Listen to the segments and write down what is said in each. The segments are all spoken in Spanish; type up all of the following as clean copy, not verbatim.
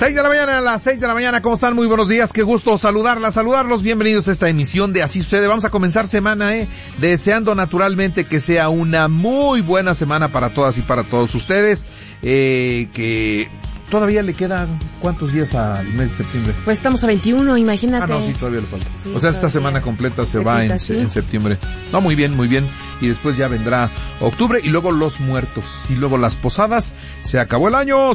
6 de la mañana, a las 6 de la mañana, ¿cómo están? Muy buenos días, qué gusto saludarlos, bienvenidos a esta emisión de Así Sucede. Vamos a comenzar semana, deseando naturalmente que sea una muy buena semana para todas y para todos ustedes, que todavía le quedan, ¿cuántos días al mes de septiembre? Pues estamos a 21, imagínate. Ah, no, sí, todavía le falta. Sí, o sea, esta semana completa se va en septiembre. No, muy bien, y después ya vendrá octubre, y luego los muertos, y luego las posadas. Se acabó el año.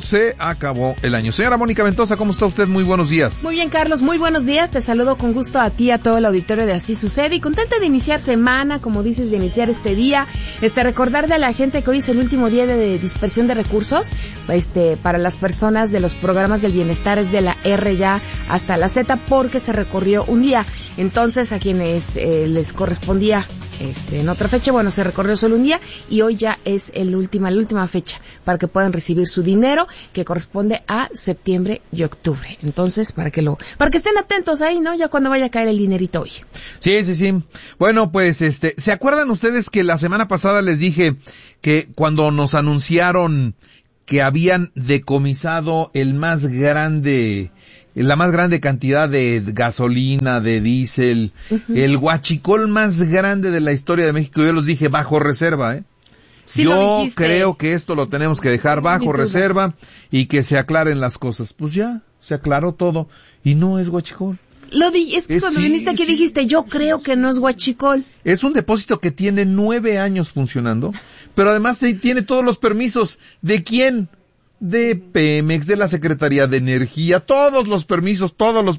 Señora Mónica Ventosa, ¿cómo está usted? Muy buenos días. Muy bien, Carlos, muy buenos días. Te saludo con gusto a ti, a todo el auditorio de Así Sucede, y contenta de iniciar semana, como dices, de iniciar este día. Recordarle a la gente que hoy es el último día de dispersión de recursos, para las personas de los programas del bienestar, es de la R ya hasta la Z, porque se recorrió un día. Entonces, a quienes les correspondía en otra fecha, bueno, se recorrió solo un día, y hoy ya es la última fecha para que puedan recibir su dinero, que corresponde a septiembre y octubre. Entonces, para que estén atentos ahí, ¿no? Ya cuando vaya a caer el dinerito hoy. Sí. Bueno, pues, ¿se acuerdan ustedes que la semana pasada les dije que cuando nos anunciaron que habían decomisado la más grande cantidad de gasolina, de diésel, el huachicol más grande de la historia de México? Yo les dije bajo reserva, Sí, yo creo que esto lo tenemos que dejar bajo reserva y que se aclaren las cosas. Pues ya, se aclaró todo y no es huachicol. Cuando viniste aquí dijiste, yo creo que no es huachicol. Es un depósito que tiene 9 años funcionando, pero además tiene todos los permisos. ¿De quién? De Pemex, de la Secretaría de Energía, todos los permisos,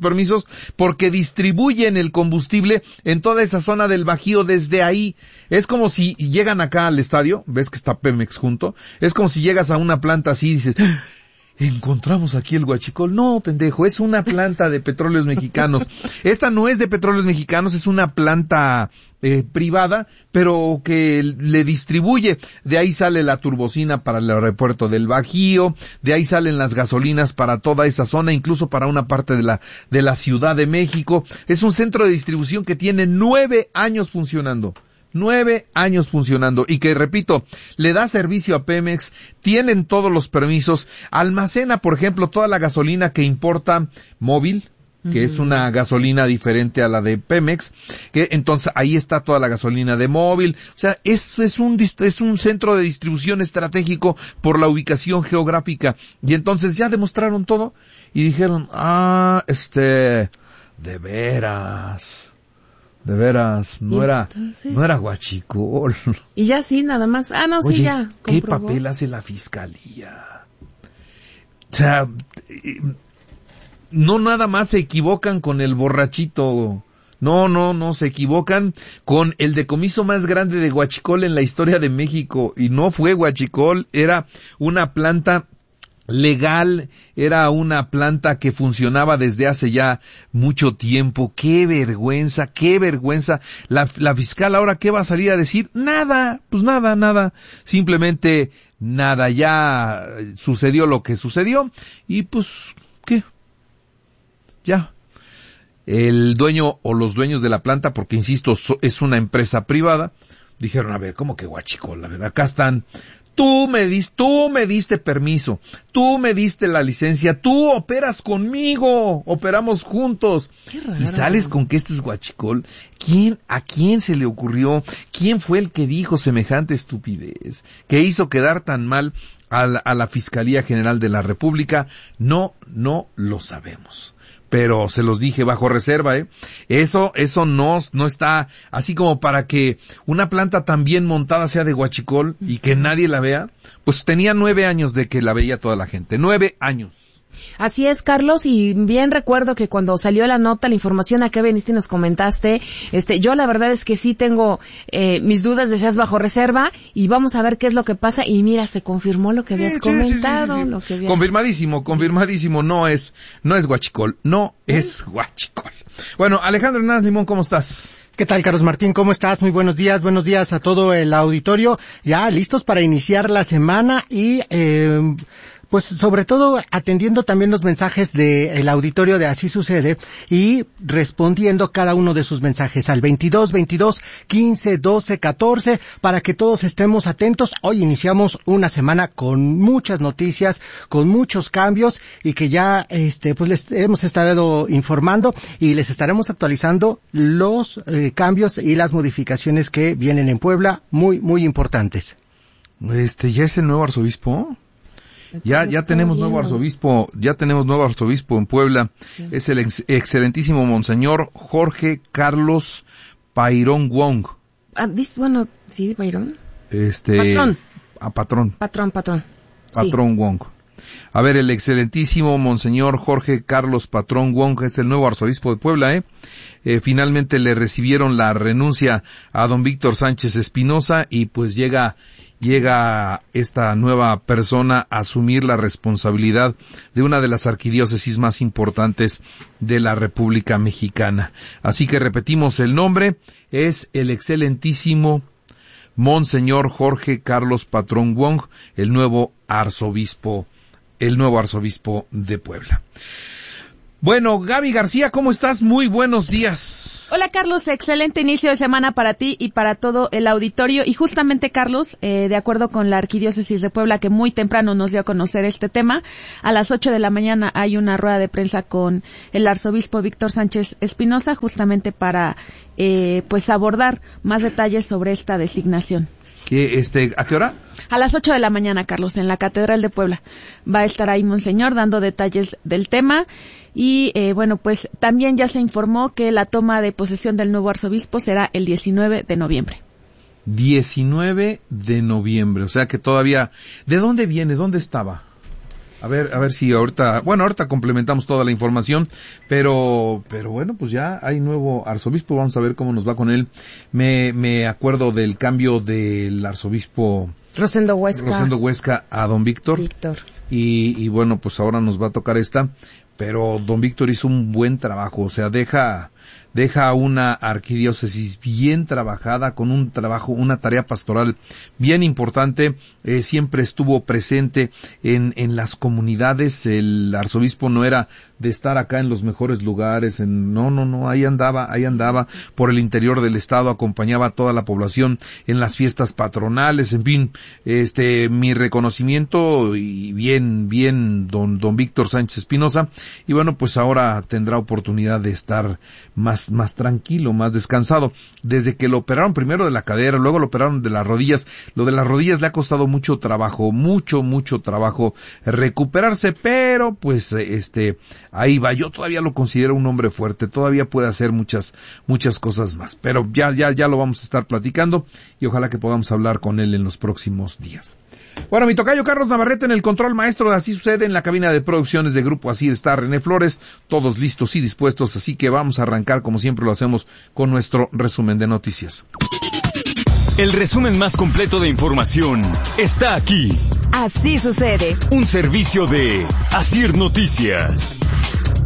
porque distribuyen el combustible en toda esa zona del Bajío desde ahí. Es como si llegan acá al estadio, ves que está Pemex junto, es como si llegas a una planta así y dices, encontramos aquí el huachicol. No, pendejo, es una planta de Petróleos Mexicanos. Esta no es de Petróleos Mexicanos, es una planta privada, pero que le distribuye. De ahí sale la turbocina para el aeropuerto del Bajío, de ahí salen las gasolinas para toda esa zona, incluso para una parte de la Ciudad de México. Es un centro de distribución que tiene 9 años funcionando. 9 años funcionando, y que, repito, le da servicio a Pemex, tienen todos los permisos, almacena, por ejemplo, toda la gasolina que importa Móvil, que es una gasolina diferente a la de Pemex, que entonces ahí está toda la gasolina de Móvil. O sea, es un centro de distribución estratégico por la ubicación geográfica. Y entonces ya demostraron todo y dijeron, de veras, no era huachicol. Y ya sí, nada más. No, oye, sí, ya ¿qué comprobó. papel hace la fiscalía? O sea, no nada más se equivocan con el borrachito. No, se equivocan con el decomiso más grande de huachicol en la historia de México. Y no fue huachicol, era una planta legal, era una planta que funcionaba desde hace ya mucho tiempo. ¡Qué vergüenza! La fiscal ahora, ¿qué va a salir a decir? Nada, pues nada. Simplemente nada, ya sucedió lo que sucedió y pues, ¿qué? Ya. El dueño o los dueños de la planta, porque insisto, es una empresa privada, dijeron, a ver, ¿cómo que huachicol? A ver, acá están. Tú me diste permiso, tú me diste la licencia, tú operas conmigo, operamos juntos. Qué raro. Y sales con que esto es huachicol. ¿A quién se le ocurrió? ¿Quién fue el que dijo semejante estupidez? ¿Que hizo quedar tan mal a la Fiscalía General de la República? No lo sabemos. Pero se los dije bajo reserva, Eso no está así como para que una planta tan bien montada sea de huachicol y que nadie la vea. Pues tenía 9 años de que la veía toda la gente. 9 años. Así es, Carlos, y bien recuerdo que cuando salió la nota, la información, acá veniste y nos comentaste, yo la verdad es que sí tengo mis dudas, decías bajo reserva, y vamos a ver qué es lo que pasa, y mira, se confirmó lo que habías comentado. Sí. Lo que habías... Confirmadísimo, no es huachicol, no es huachicol. Bueno, Alejandro Hernández Limón, ¿cómo estás? ¿Qué tal, Carlos Martín? ¿Cómo estás? Muy buenos días a todo el auditorio, ya listos para iniciar la semana y Pues sobre todo atendiendo también los mensajes del auditorio de Así Sucede y respondiendo cada uno de sus mensajes al 22-15-12-14 para que todos estemos atentos. Hoy iniciamos una semana con muchas noticias, con muchos cambios y que ya pues les hemos estado informando y les estaremos actualizando los cambios y las modificaciones que vienen en Puebla, muy, muy importantes. ¿Ya es el nuevo arzobispo? Ya tenemos nuevo arzobispo en Puebla. Sí. Es el excelentísimo Monseñor Jorge Carlos Pairón Wong. Bueno, sí, Pairón. Patrón. Patrón. Patrón sí. Wong. A ver, el excelentísimo Monseñor Jorge Carlos Patrón Wong es el nuevo arzobispo de Puebla, finalmente le recibieron la renuncia a don Víctor Sánchez Espinosa y pues llega esta nueva persona a asumir la responsabilidad de una de las arquidiócesis más importantes de la República Mexicana. Así que repetimos el nombre, es el excelentísimo Monseñor Jorge Carlos Patrón Wong, el nuevo arzobispo de Puebla. Bueno, Gaby García, ¿cómo estás? Muy buenos días. Hola, Carlos, excelente inicio de semana para ti y para todo el auditorio. Y justamente, Carlos, de acuerdo con la Arquidiócesis de Puebla, que muy temprano nos dio a conocer este tema, a las 8 de la mañana hay una rueda de prensa con el arzobispo Víctor Sánchez Espinosa, justamente para pues abordar más detalles sobre esta designación. ¿A qué hora? A las 8 de la mañana, Carlos, en la Catedral de Puebla. Va a estar ahí Monseñor dando detalles del tema. Y bueno, pues también ya se informó que la toma de posesión del nuevo arzobispo será el 19 de noviembre. 19 de noviembre, o sea que todavía... ¿De dónde viene? ¿Dónde estaba? A ver si ahorita complementamos toda la información, pero bueno, pues ya hay nuevo arzobispo, vamos a ver cómo nos va con él. Me acuerdo del cambio del arzobispo Rosendo Huesca a don Víctor. Y bueno, pues ahora nos va a tocar esta, pero don Víctor hizo un buen trabajo, o sea, deja una arquidiócesis bien trabajada, con una tarea pastoral bien importante, siempre estuvo presente en las comunidades. El arzobispo no era de estar acá en los mejores lugares, no, ahí andaba por el interior del estado, acompañaba a toda la población en las fiestas patronales, en fin, mi reconocimiento y bien don Víctor Sánchez Espinosa, y bueno, pues ahora tendrá oportunidad de estar más tranquilo, más descansado. Desde que lo operaron primero de la cadera, luego lo operaron de las rodillas, lo de las rodillas le ha costado mucho trabajo recuperarse, pero pues ahí va. Yo todavía lo considero un hombre fuerte, todavía puede hacer muchas cosas más, pero ya lo vamos a estar platicando y ojalá que podamos hablar con él en los próximos días. Bueno, mi tocayo Carlos Navarrete en el control maestro de Así Sucede, en la cabina de producciones de Grupo Asir está René Flores, todos listos y dispuestos, así que vamos a arrancar como siempre lo hacemos con nuestro resumen de noticias. El resumen más completo de información está aquí. Así Sucede. Un servicio de Asir Noticias.